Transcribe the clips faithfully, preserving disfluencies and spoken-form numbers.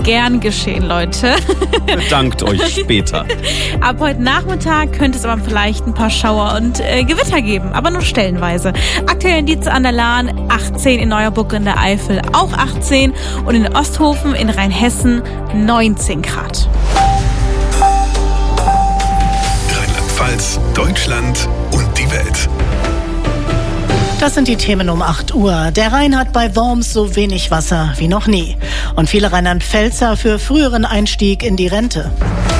Gern geschehen, Leute. Bedankt euch später. Ab heute Nachmittag könnte es aber vielleicht ein paar Schauer und äh, Gewitter geben, aber nur stellenweise. Aktuell in Dietze an der Lahn achtzehn, in Neuerburg in der Eifel auch achtzehn und in Osthofen in Rheinhessen neunzehn Grad. Rheinland-Pfalz, Deutschland und die Welt. Das sind die Themen um acht Uhr. Der Rhein hat bei Worms so wenig Wasser wie noch nie. Und viele Rheinland-Pfälzer für früheren Einstieg in die Rente.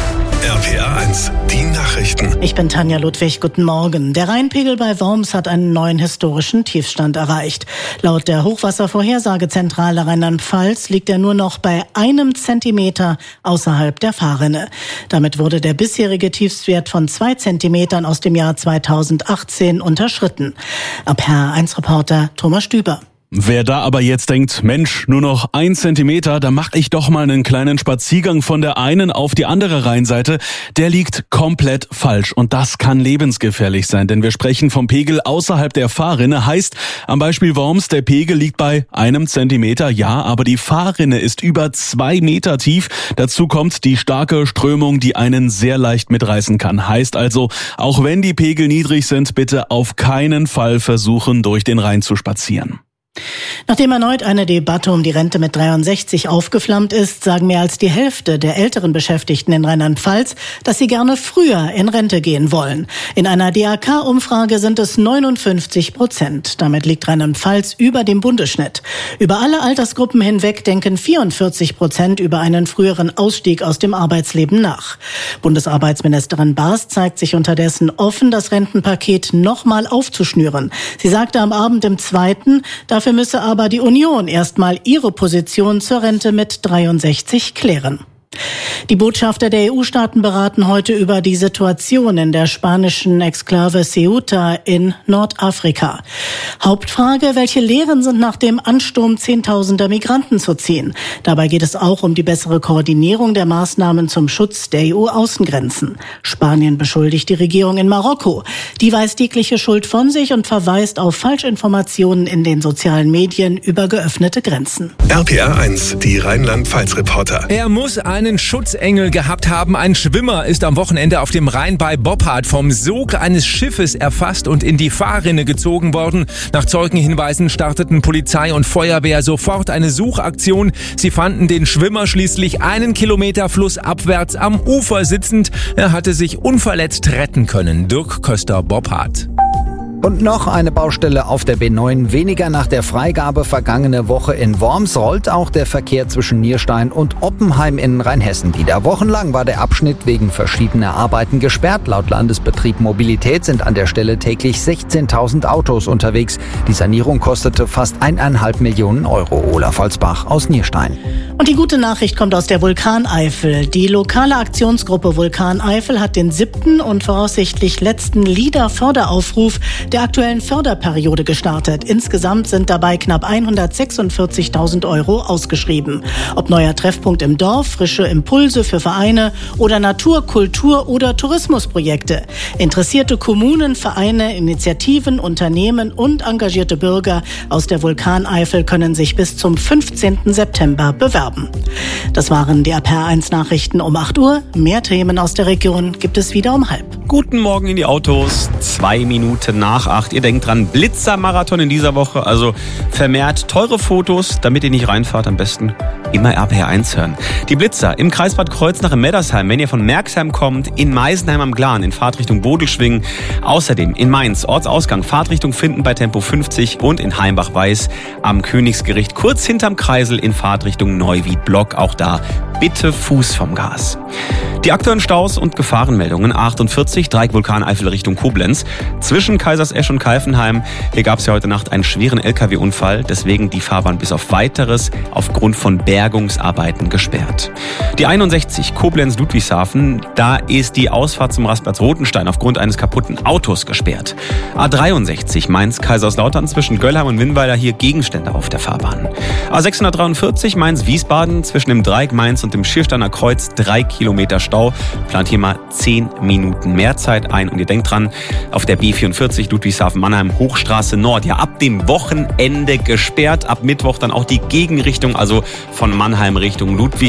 R P A eins, die Nachrichten. Ich bin Tanja Ludwig, guten Morgen. Der Rheinpegel bei Worms hat einen neuen historischen Tiefstand erreicht. Laut der Hochwasservorhersagezentrale Rheinland-Pfalz liegt er nur noch bei einem Zentimeter außerhalb der Fahrrinne. Damit wurde der bisherige Tiefstwert von zwei Zentimetern aus dem Jahr zweitausendachtzehn unterschritten. R P A eins Reporter Thomas Stüber. Wer da aber jetzt denkt, Mensch, nur noch ein Zentimeter, da mache ich doch mal einen kleinen Spaziergang von der einen auf die andere Rheinseite, der liegt komplett falsch. Und das kann lebensgefährlich sein, denn wir sprechen vom Pegel außerhalb der Fahrrinne. Heißt, am Beispiel Worms, der Pegel liegt bei einem Zentimeter, ja, aber die Fahrrinne ist über zwei Meter tief. Dazu kommt die starke Strömung, die einen sehr leicht mitreißen kann. Heißt also, auch wenn die Pegel niedrig sind, bitte auf keinen Fall versuchen, durch den Rhein zu spazieren. Nachdem erneut eine Debatte um die Rente mit dreiundsechzig aufgeflammt ist, sagen mehr als die Hälfte der älteren Beschäftigten in Rheinland-Pfalz, dass sie gerne früher in Rente gehen wollen. In einer D A K-Umfrage sind es neunundfünfzig Prozent. Damit liegt Rheinland-Pfalz über dem Bundesschnitt. Über alle Altersgruppen hinweg denken vierundvierzig Prozent über einen früheren Ausstieg aus dem Arbeitsleben nach. Bundesarbeitsministerin Baas zeigt sich unterdessen offen, das Rentenpaket nochmal aufzuschnüren. Sie sagte am Abend im Zweiten, dafür müsse aber die Union erstmal ihre Position zur Rente mit dreiundsechzig klären. Die Botschafter der E U-Staaten beraten heute über die Situation in der spanischen Exklave Ceuta in Nordafrika. Hauptfrage, welche Lehren sind nach dem Ansturm zehntausender Migranten zu ziehen? Dabei geht es auch um die bessere Koordinierung der Maßnahmen zum Schutz der E U-Außengrenzen. Spanien beschuldigt die Regierung in Marokko. Die weist jegliche Schuld von sich und verweist auf Falschinformationen in den sozialen Medien über geöffnete Grenzen. R P A eins, die Rheinland-Pfalz-Reporter. Er muss einen Schutzengel gehabt haben. Ein Schwimmer ist am Wochenende auf dem Rhein bei Boppard vom Sog eines Schiffes erfasst und in die Fahrrinne gezogen worden. Nach Zeugenhinweisen starteten Polizei und Feuerwehr sofort eine Suchaktion. Sie fanden den Schwimmer schließlich einen Kilometer flussabwärts am Ufer sitzend. Er hatte sich unverletzt retten können. Dirk Köster, Boppard. Und noch eine Baustelle auf der B neun. Weniger nach der Freigabe vergangene Woche in Worms rollt auch der Verkehr zwischen Nierstein und Oppenheim in Rheinhessen wieder. Wochenlang war der Abschnitt wegen verschiedener Arbeiten gesperrt. Laut Landesbetrieb Mobilität sind an der Stelle täglich sechzehntausend Autos unterwegs. Die Sanierung kostete fast eineinhalb Millionen Euro. Olaf Holzbach aus Nierstein. Und die gute Nachricht kommt aus der Vulkaneifel. Die lokale Aktionsgruppe Vulkaneifel hat den siebten und voraussichtlich letzten LIDA-Förderaufruf der aktuellen Förderperiode gestartet. Insgesamt sind dabei knapp hundertsechsundvierzigtausend Euro ausgeschrieben. Ob neuer Treffpunkt im Dorf, frische Impulse für Vereine oder Natur-, Kultur- oder Tourismusprojekte. Interessierte Kommunen, Vereine, Initiativen, Unternehmen und engagierte Bürger aus der Vulkaneifel können sich bis zum fünfzehnten September bewerben. Das waren die R P A eins Nachrichten um acht Uhr. Mehr Themen aus der Region gibt es wieder um halb. Guten Morgen in die Autos, zwei Minuten nach acht. Ihr denkt dran, Blitzermarathon in dieser Woche, also vermehrt teure Fotos, damit ihr nicht reinfahrt, am besten immer R P A eins hören. Die Blitzer im Kreis Bad Kreuznach in Meddersheim, wenn ihr von Merxheim kommt, in Meisenheim am Glan, in Fahrtrichtung Bodelschwingen. Außerdem in Mainz, Ortsausgang, Fahrtrichtung Finden bei Tempo fünfzig und in Heimbach-Weiß am Königsgericht, kurz hinterm Kreisel in Fahrtrichtung Neuwied-Block. Auch da bitte Fuß vom Gas. Die aktuellen Staus und Gefahrenmeldungen achtundvierzig, Dreieck Vulkaneifel Richtung Koblenz. Zwischen Kaisersesch und Kalfenheim. Hier gab es ja heute Nacht einen schweren L K W-Unfall. Deswegen die Fahrbahn bis auf Weiteres aufgrund von Bergungsarbeiten gesperrt. Die einundsechzig Koblenz-Ludwigshafen. Da ist die Ausfahrt zum Rastplatz Rotenstein aufgrund eines kaputten Autos gesperrt. A dreiundsechzig Mainz-Kaiserslautern zwischen Göllheim und Winnweiler. Hier Gegenstände auf der Fahrbahn. A sechshundertdreiundvierzig Mainz-Wiesbaden zwischen dem Dreieck Mainz und dem Schiersteiner Kreuz. Drei Kilometer Stau. Plant hier mal zehn Minuten mehr Zeit ein. Und ihr denkt dran, auf der B vierundvierzig Ludwigshafen-Mannheim Hochstraße Nord. Ja, ab dem Wochenende gesperrt. Ab Mittwoch dann auch die Gegenrichtung, also von Mannheim Richtung Ludwigshafen.